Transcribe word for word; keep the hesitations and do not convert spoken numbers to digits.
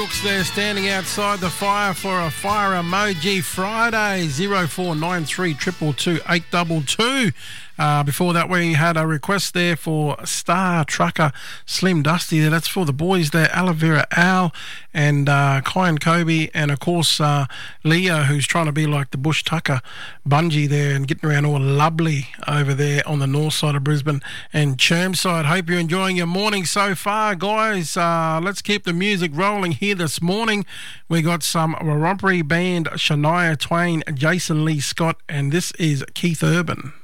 Brooks there standing outside the fire for a fire emoji Friday. zero four nine three two two two eight two two. Uh, before that, we had a request there for Star Trucker Slim Dusty there. That's for the boys there, Aloe Vera Al and uh, Kai and Kobe, and of course uh, Leo, who's trying to be like the Bush Tucker Bungee there and getting around all lovely over there on the north side of Brisbane and Chermside. Hope you're enjoying your morning so far, guys. Uh, let's keep the music rolling here this morning. We got some Warumpi Band, Shania Twain, Jason Lee Scott, and this is Keith Urban.